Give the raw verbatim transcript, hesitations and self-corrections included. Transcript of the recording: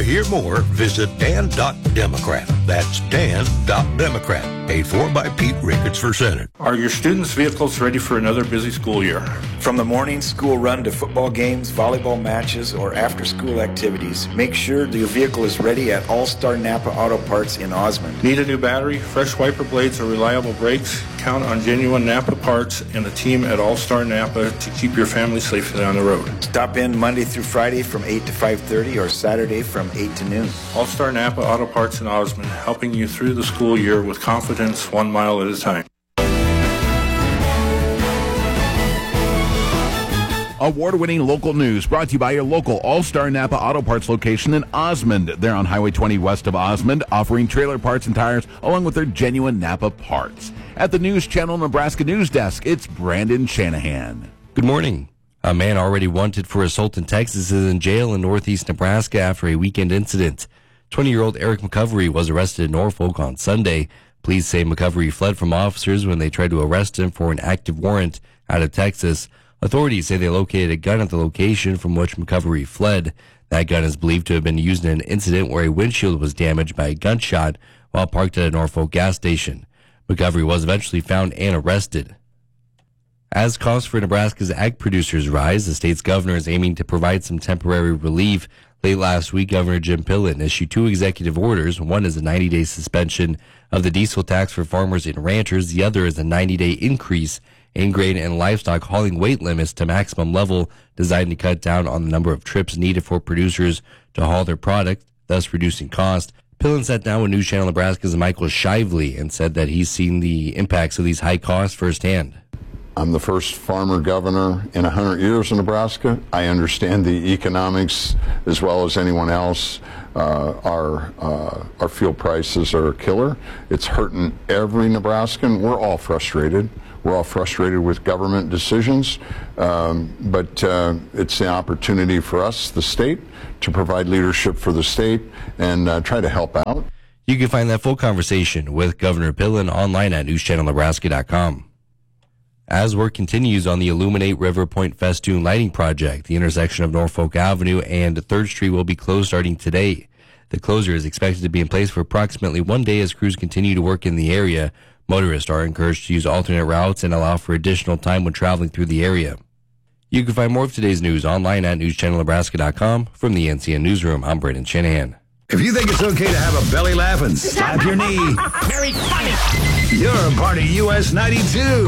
hear more, visit dan dot democrat. That's dan dot democrat. Paid for by Pete Ricketts for Senate. Are your students' vehicles ready for another busy school year? From the morning school run to football games, volleyball matches, or after-school activities, make sure your vehicle is ready at All-Star Napa Auto Parts in Osmond. Need a new battery, fresh wiper blades, or reliable brakes? Count on genuine Napa parts and the team at All-Star Napa to keep your family safely on the road. Stop in Monday through Friday from eight to five thirty or Saturday from eight to noon. All-Star Napa Auto Parts in Osmond, helping you through the school year with confidence, one mile at a time. Award-winning local news brought to you by your local All-Star Napa Auto Parts location in Osmond. They're on Highway twenty west of Osmond, offering trailer parts and tires along with their genuine Napa parts. At the News Channel Nebraska News Desk, it's Brandon Shanahan. Good morning. A man already wanted for assault in Texas is in jail in northeast Nebraska after a weekend incident. twenty-year-old Eric McCovery was arrested in Norfolk on Sunday. Police say McCovery fled from officers when they tried to arrest him for an active warrant out of Texas. Authorities say they located a gun at the location from which McCovery fled. That gun is believed to have been used in an incident where a windshield was damaged by a gunshot while parked at a Norfolk gas station. McCovery was eventually found and arrested. As costs for Nebraska's ag producers rise, the state's governor is aiming to provide some temporary relief. Late last week, Governor Jim Pillen issued two executive orders. One is a ninety-day suspension of the diesel tax for farmers and ranchers. The other is a ninety-day increase in grain and livestock hauling weight limits to maximum level, designed to cut down on the number of trips needed for producers to haul their product, thus reducing cost. Pillen sat down with News Channel Nebraska's Michael Shively and said that he's seen the impacts of these high costs firsthand. I'm the first farmer governor in one hundred years in Nebraska. I understand the economics as well as anyone else. Uh, our uh, our fuel prices are a killer. It's hurting every Nebraskan. We're all frustrated. We're all frustrated with government decisions, um, but uh, it's the opportunity for us, the state, to provide leadership for the state and uh, try to help out. You can find that full conversation with Governor Pillen online at news channel nebraska dot com. As work continues on the Illuminate River Point Festoon Lighting Project, the intersection of Norfolk Avenue and third Street will be closed starting today. The closure is expected to be in place for approximately one day as crews continue to work in the area. Motorists are encouraged to use alternate routes and allow for additional time when traveling through the area. You can find more of today's news online at news channel nebraska dot com. From the N C N Newsroom, I'm Brandon Shanahan. If you think it's okay to have a belly laugh and slap your knee, very funny. You're a part of U S ninety-two.